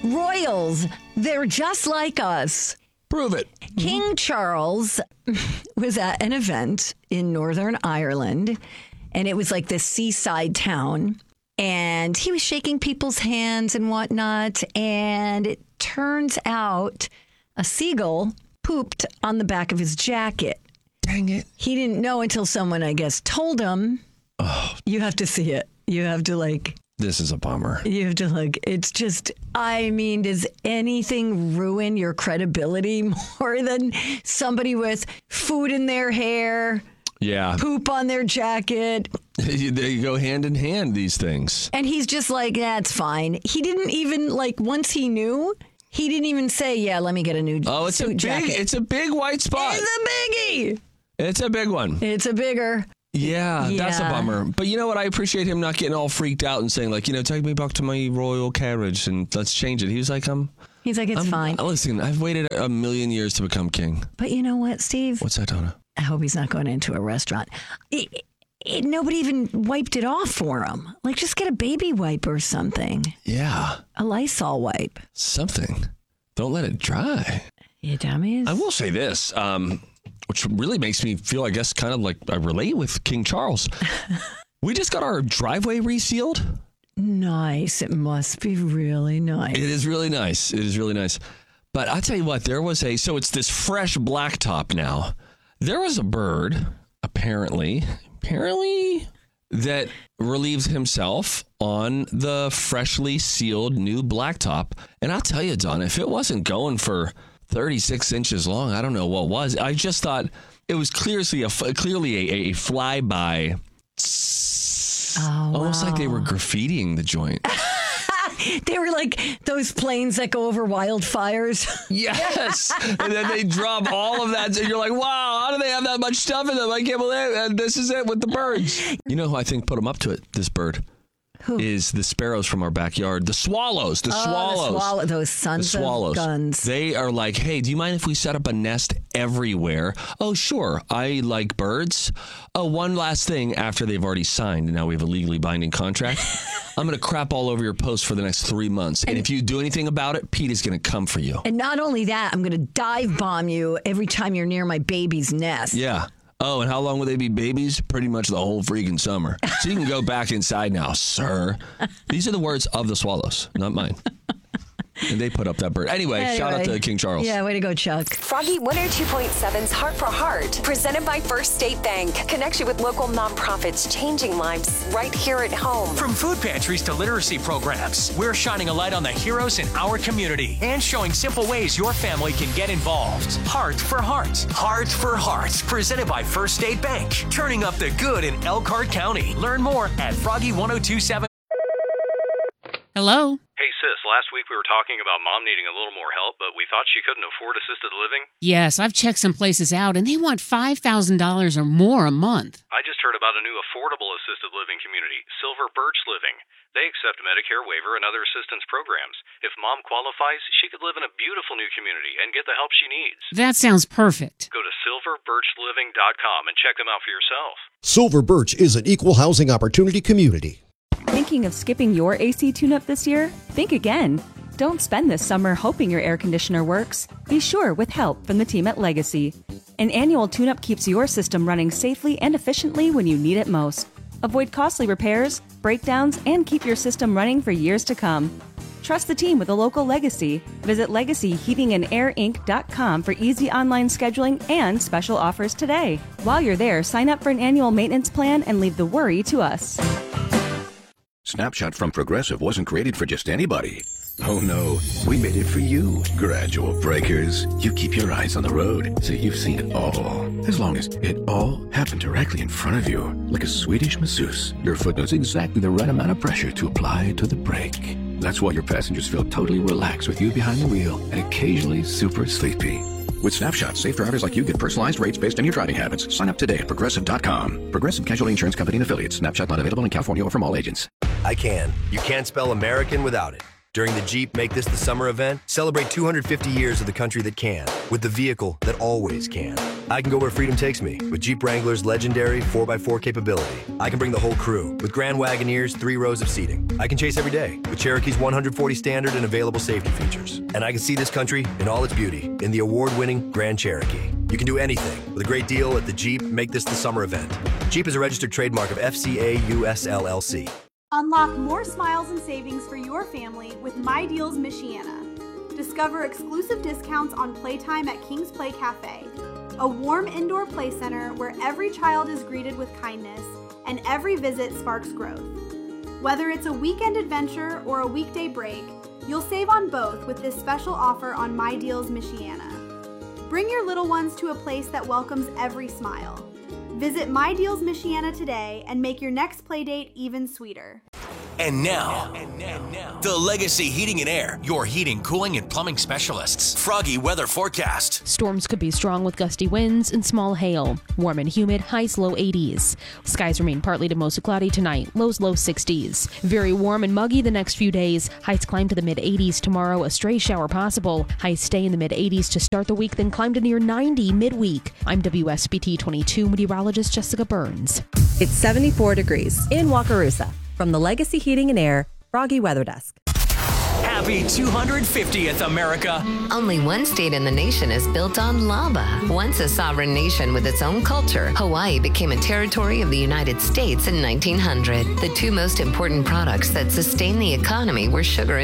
Royals, they're just like us. Prove it. King Charles was at an event in Northern Ireland, and it was like this seaside town, and he was shaking people's hands and whatnot, and it turns out a seagull pooped on the back of his jacket. Dang it. He didn't know until someone, I guess, told him. Oh. You have to see it. You have to This is a bummer. You have to it's just, I mean, does anything ruin your credibility more than somebody with food in their hair? Yeah. Poop on their jacket. They go hand in hand, these things. And he's just like, that's fine. He didn't even, once he knew, he didn't even say, yeah, let me get a new suit jacket. It's a big white spot. It's a biggie. It's a big one. It's a bigger. Yeah, that's a bummer. But you know what? I appreciate him not getting all freaked out and saying, take me back to my royal carriage and let's change it. He was like, it's fine. Listen, I've waited a million years to become king. But you know what, Steve? What's that, Donna? I hope he's not going into a restaurant. Nobody even wiped it off for him. Just get a baby wipe or something. Yeah. A Lysol wipe. Something. Don't let it dry. You dummies. I will say this, which really makes me feel, I guess, kind of like I relate with King Charles. We just got our driveway resealed. Nice. It must be really nice. It is really nice. It is really nice. But I'll tell you what, so it's this fresh blacktop now. There was a bird, apparently, that relieves himself on the freshly sealed new blacktop. And I'll tell you, Don, if it wasn't going for 36 inches long, I don't know what was. I just thought it was clearly a flyby. Almost like they were graffitiing the joint. They were like those planes that go over wildfires. Yes. And then they drop all of that. And you're like, wow, how do they have that much stuff in them? I can't believe it. And this is it with the birds. You know who I think put them up to it, this bird? Who? Is the sparrows from our backyard. The swallows. Those sons of guns. They are like, hey, do you mind if we set up a nest everywhere? Oh, sure. I like birds. Oh, one last thing after they've already signed, and now we have a legally binding contract. I'm going to crap all over your post for the next 3 months. And if you do anything about it, Pete is going to come for you. And not only that, I'm going to dive bomb you every time you're near my baby's nest. Yeah. Oh, and how long will they be babies? Pretty much the whole freaking summer. So you can go back inside now, sir. These are the words of the swallows, not mine. And they put up that bird. Anyway, shout out to King Charles. Yeah, way to go, Chuck. Froggy 102.7's Heart for Heart, presented by First State Bank. Connection with local nonprofits, changing lives right here at home. From food pantries to literacy programs, we're shining a light on the heroes in our community and showing simple ways your family can get involved. Heart for Heart. Heart for Heart, presented by First State Bank. Turning up the good in Elkhart County. Learn more at Froggy1027. Hello? Hey, sis, last week we were talking about Mom needing a little more help, but we thought she couldn't afford assisted living. Yes, I've checked some places out, and they want $5,000 or more a month. I just heard about a new affordable assisted living community, Silver Birch Living. They accept Medicare waiver and other assistance programs. If Mom qualifies, she could live in a beautiful new community and get the help she needs. That sounds perfect. Go to silverbirchliving.com and check them out for yourself. Silver Birch is an equal housing opportunity community. Thinking of skipping your AC tune-up this year? Think again. Don't spend this summer hoping your air conditioner works. Be sure with help from the team at Legacy. An annual tune-up keeps your system running safely and efficiently when you need it most. Avoid costly repairs, breakdowns, and keep your system running for years to come. Trust the team with a local Legacy. Visit LegacyHeatingandAirInc.com for easy online scheduling and special offers today. While you're there, sign up for an annual maintenance plan and leave the worry to us. Snapshot from Progressive wasn't created for just anybody. Oh no, we made it for you. Gradual breakers. You keep your eyes on the road, so you've seen it all. As long as it all happened directly in front of you. Like a Swedish masseuse, your foot knows exactly the right amount of pressure to apply to the brake. That's why your passengers feel totally relaxed with you behind the wheel and occasionally super sleepy. With Snapshot, safe drivers like you get personalized rates based on your driving habits. Sign up today at Progressive.com. Progressive Casualty Insurance Company and Affiliates. Snapshot not available in California or from all agents. I can. You can't spell American without it. During the Jeep Make This the Summer event, celebrate 250 years of the country that can with the vehicle that always can. I can go where freedom takes me with Jeep Wrangler's legendary 4x4 capability. I can bring the whole crew with Grand Wagoneer's 3 rows of seating. I can chase every day with Cherokee's 140 standard and available safety features. And I can see this country in all its beauty in the award-winning Grand Cherokee. You can do anything with a great deal at the Jeep Make This the Summer event. Jeep is a registered trademark of FCA US LLC. Unlock more smiles and savings for your family with My Deals Michiana. Discover exclusive discounts on playtime at King's Play Cafe, a warm indoor play center where every child is greeted with kindness and every visit sparks growth. Whether it's a weekend adventure or a weekday break, you'll save on both with this special offer on My Deals Michiana. Bring your little ones to a place that welcomes every smile. Visit My Deals Michiana today and make your next play date even sweeter. And now, the Legacy Heating and Air, your heating, cooling, and plumbing specialists. Froggy weather forecast. Storms could be strong with gusty winds and small hail. Warm and humid, highs low 80s. Skies remain partly to mostly cloudy tonight, lows low 60s. Very warm and muggy the next few days. Highs climb to the mid 80s tomorrow, a stray shower possible. Highs stay in the mid 80s to start the week, then climb to near 90 midweek. I'm WSBT 22 meteorologist Jessica Burns. It's 74 degrees in Wakarusa. From the Legacy Heating and Air Froggy Weather Desk. Happy 250th, America. Only one state in the nation is built on lava. Once a sovereign nation with its own culture, Hawaii became a territory of the United States in 1900. The two most important products that sustained the economy were sugar